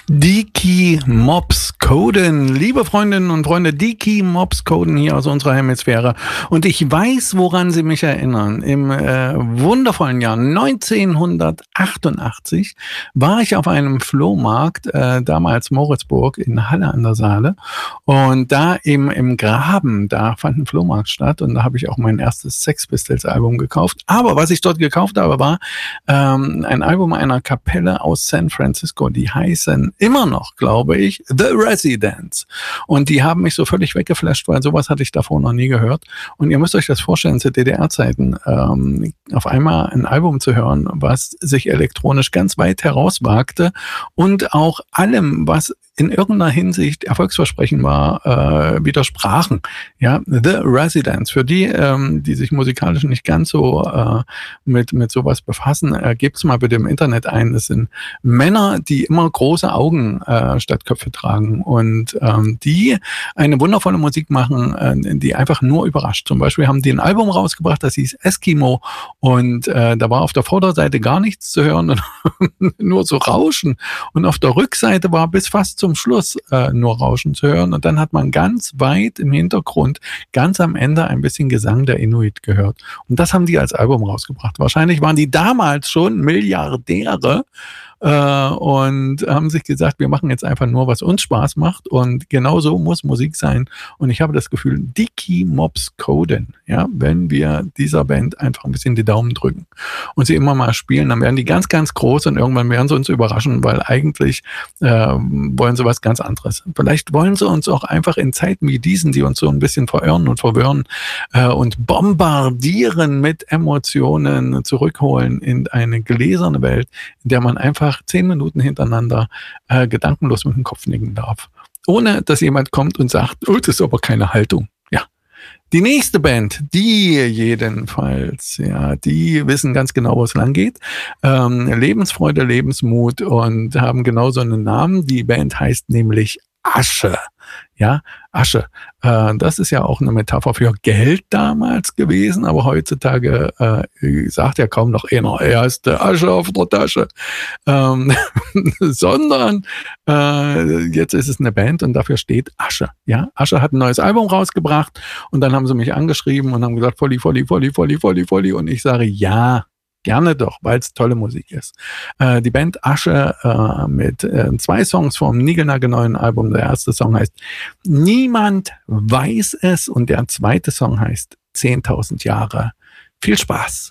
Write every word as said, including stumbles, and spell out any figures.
Dickie Mops Coden. Liebe Freundinnen und Freunde, Dickie Mops Coden hier aus unserer Hemisphäre. Und ich weiß, woran Sie mich erinnern. Im äh, wundervollen Jahr neunzehnhundertachtundachtzig war ich auf einem Flohmarkt, äh, damals Moritzburg in Halle an der Saale. Und da im, im Graben, da fand ein Flohmarkt statt. Und da habe ich auch mein erstes Sex Pistols Album gekauft. Aber was ich dort gekauft habe, war ähm, ein Album einer Kapelle aus San Francisco. Die heißen immer noch, glaube ich, The Residents. Und die haben mich so völlig weggeflasht, weil sowas hatte ich davor noch nie gehört. Und ihr müsst euch das vorstellen, zu D D R-Zeiten ähm, auf einmal ein Album zu hören, was sich elektronisch ganz weit herauswagte und auch allem, was in irgendeiner Hinsicht erfolgsversprechend war, äh, widersprachen. Ja, The Residents. Für die, ähm, die sich musikalisch nicht ganz so äh, mit mit sowas befassen, äh, gebt's mal bitte im Internet ein. Das sind Männer, die immer große Augen äh, statt Köpfe tragen und ähm, die eine wundervolle Musik machen, äh, die einfach nur überrascht. Zum Beispiel haben die ein Album rausgebracht, das hieß Eskimo und äh, da war auf der Vorderseite gar nichts zu hören und nur so Rauschen und auf der Rückseite war bis fast zum Schluss äh, nur Rauschen zu hören und dann hat man ganz weit im Hintergrund, ganz am Ende ein bisschen Gesang der Inuit gehört. Und das haben die als Album rausgebracht. Wahrscheinlich waren die damals schon Milliardäre äh, und haben sich gesagt, wir machen jetzt einfach nur, was uns Spaß macht und genau so muss Musik sein. Und ich habe das Gefühl, Dickie Mops Coden, ja, wenn wir dieser Band einfach ein bisschen die Daumen drücken und sie immer mal spielen, dann werden die ganz, ganz groß und irgendwann werden sie uns überraschen, weil eigentlich äh, wollen sie was ganz anderes. Vielleicht wollen sie uns auch einfach in Zeiten wie diesen, die uns so ein bisschen verirren und verwirren äh, und bombardieren mit Emotionen, zurückholen in eine gläserne Welt, in der man einfach zehn Minuten hintereinander äh, gedankenlos mit dem Kopf nicken darf. Ohne, dass jemand kommt und sagt, oh, das ist aber keine Haltung. Ja. Die nächste Band, die jedenfalls, ja, die wissen ganz genau, wo es lang geht. Ähm, Lebensfreude, Lebensmut und haben genauso einen Namen. Die Band heißt nämlich Asche. Ja, Asche. Äh, das ist ja auch eine Metapher für Geld damals gewesen, aber heutzutage äh, sagt ja kaum noch einer, er ist der Asche auf der Tasche. Ähm, sondern äh, jetzt ist es eine Band und dafür steht Asche. Ja, Asche hat ein neues Album rausgebracht und dann haben sie mich angeschrieben und haben gesagt, Volli, Volli, Volli, Volli, Volli, Volli und ich sage, ja, gerne doch, weil es tolle Musik ist. Äh, die Band Asche äh, mit äh, zwei Songs vom niegelnagelneuen Album. Der erste Song heißt Niemand weiß es und der zweite Song heißt zehntausend Jahre. Viel Spaß!